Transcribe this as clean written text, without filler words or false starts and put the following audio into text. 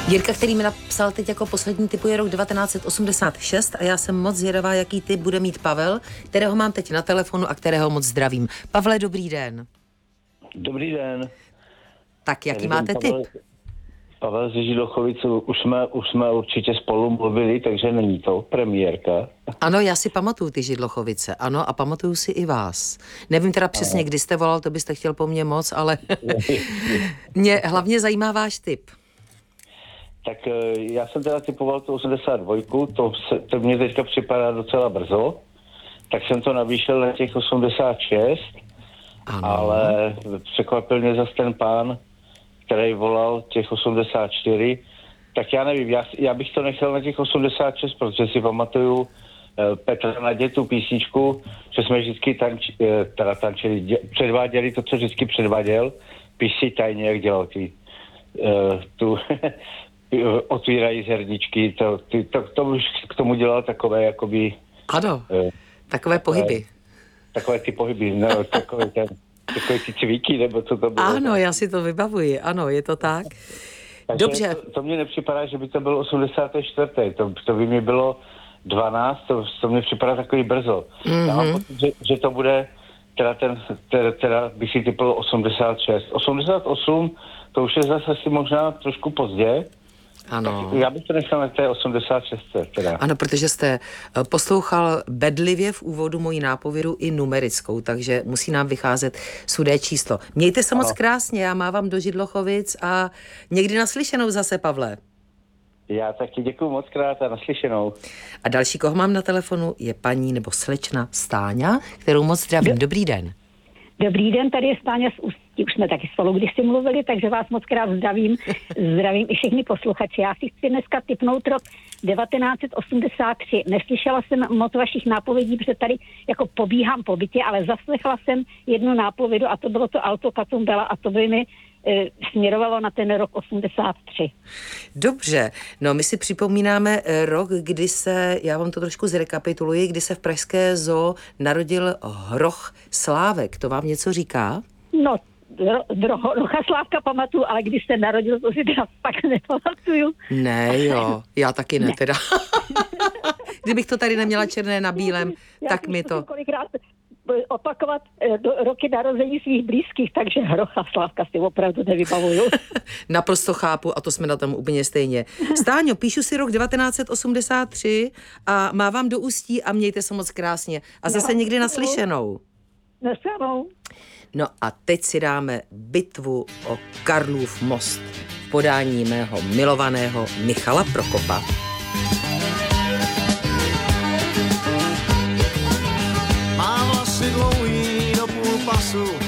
Jirka, který mi napsal teď jako poslední typu je rok 1986 a já jsem moc zvědavá, jaký typ bude mít Pavel, kterého mám teď na telefonu a kterého moc zdravím. Pavle, dobrý den. Dobrý den. Tak jaký máte typ? Pavel ze Židochovic, už jsme určitě spolu mluvili, takže není to premiérka. Ano, já si pamatuju ty Židlochovice, ano, a pamatuju si i vás. Nevím teda přesně, kdy jste volal, to byste chtěl po mně moc, ale mě hlavně zajímá váš tip. Tak já jsem teda typoval tu 82, to mě teďka připadá docela brzo, tak jsem to navýšil na těch 86, ano. Ale překvapil mě zase ten pán, který volal těch 84, tak já nevím, já bych to nechal na těch 86, protože si pamatuju Petra Nadě tu písničku, že jsme vždycky tančili, předváděli to, co vždycky předváděl, písi tajně, jak dělal tu otvírají zerničky, to už k tomu dělal takové, jakoby... Ano, takové pohyby. Takové ty pohyby, no, takové ty cvíky, nebo co to bylo. Ano, já si to vybavuji, ano, je to tak. Takže dobře. To mně nepřipadá, že by to bylo 84. To by mi bylo 12, to mně připadá takový brzo. Já mám pocit, že to bude, teda bych si typl 86. 88, to už je zase asi možná trošku pozdě. Ano. Tak já bych to nechal na té 86. Teda. Ano, protože jste poslouchal bedlivě v úvodu moji nápovědu i numerickou, takže musí nám vycházet sudé číslo. Mějte se moc krásně, já mávám do Židlochovic a někdy naslyšenou zase, Pavle. Já taky děkuju moc krát a naslyšenou. A další, koho mám na telefonu, je paní nebo slečna Stáňa, kterou moc zdravím. Dobrý den. Dobrý den, tady je Stáňa z Ústí, už jsme taky spolu kdysi mluvili, takže vás moc krát zdravím. Zdravím i všechny posluchači. Já si chci dneska tipnout rok 1983. Neslyšela jsem moc vašich nápovědí, protože tady jako pobíhám po bytě, ale zaslechla jsem jednu nápovědu a to bylo to Alto Catumbela a to by mi směrovalo na ten rok 83. Dobře, no my si připomínáme rok, kdy se, já vám to trošku zrekapituluji, kdy se v pražské zoo narodil hroch Slávek. To vám něco říká? No, Rocha Slávka pamatuju, ale když se narodil, to si teda fakt nepamatuju. Ne, jo, já taky ne teda. Kdybych to tady neměla černé na bílém, tak mi to... Kolikrát opakovat roky narození svých blízkých, takže Hrocha Slávka si opravdu nevybavuju. Naprosto chápu a to jsme na tom úplně stejně. Stáňo, píšu si rok 1983 a mávám do Ústí a mějte se moc krásně. A zase někdy naslyšenou. Naslyšenou. No a teď si dáme bitvu o Karlův most v podání mého milovaného Michala Prokopa. Má vlasy dlouhý do půl pasu,